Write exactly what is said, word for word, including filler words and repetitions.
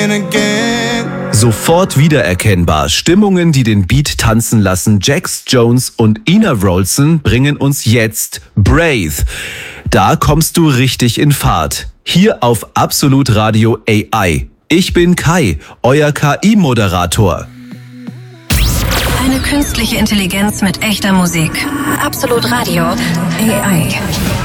begin again. Sofort wiedererkennbar. Stimmungen, die den Beat tanzen lassen. Jax Jones und Ina Wroldsen bringen uns jetzt Breathe. Da kommst du richtig in Fahrt. Hier auf Absolut Radio A I. Ich bin Kai, euer K I-Moderator. Eine künstliche Intelligenz mit echter Musik. Absolut Radio A I.